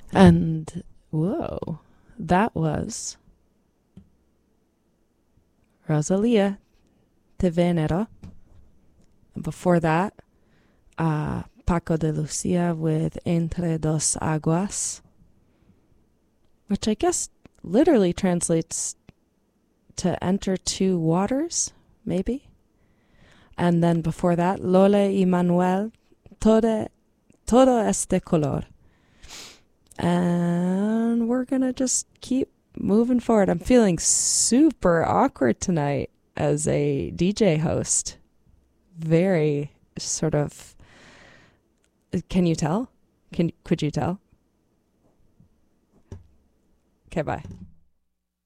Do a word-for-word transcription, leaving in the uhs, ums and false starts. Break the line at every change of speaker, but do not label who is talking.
And whoa, that was Rosalia de Venera. And before that, uh, Paco de Lucia with Entre Dos Aguas, which I guess literally translates to enter two waters, maybe. And then before that, Lole y Manuel, todo, todo este color. And we're going to just keep moving forward. I'm feeling super awkward tonight as a D J host. Very sort of, can you tell? Can Could you tell? Okay, bye.